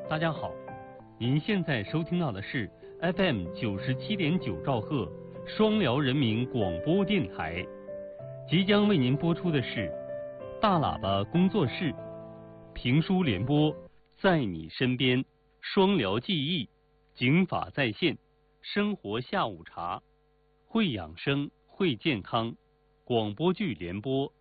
大家好，您现在收听到的是 FM 97.9兆赫双辽人民广播电台，即将为您播出的是大喇叭工作室评书联播，在你身边，双辽记忆，警法在线，生活下午茶，会养生会健康，广播剧联播，